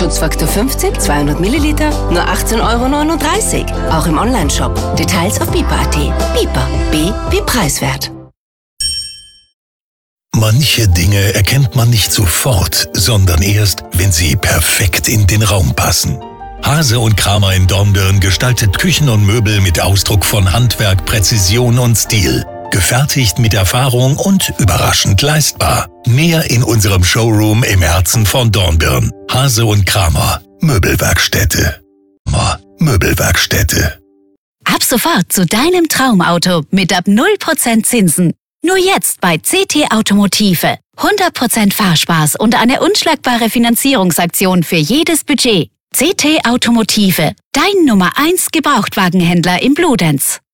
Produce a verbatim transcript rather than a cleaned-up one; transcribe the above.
Schutzfaktor fünfzehn, zweihundert Milliliter, nur achtzehn Euro neununddreißig. Auch im Onlineshop. Details auf Bipa punkt at. Bipa. B wie preiswert. Manche Dinge erkennt man nicht sofort, sondern erst, wenn sie perfekt in den Raum passen. Hase und Kramer in Dornbirn gestaltet Küchen und Möbel mit Ausdruck von Handwerk, Präzision und Stil. Gefertigt mit Erfahrung und überraschend leistbar. Mehr in unserem Showroom im Herzen von Dornbirn. Hase und Kramer. Möbelwerkstätte. Möbelwerkstätte. Ab sofort zu deinem Traumauto mit ab null Prozent Zinsen. Nur jetzt bei C T Automotive. hundert Prozent Fahrspaß und eine unschlagbare Finanzierungsaktion für jedes Budget. C T Automotive, dein Nummer eins Gebrauchtwagenhändler in Bludenz.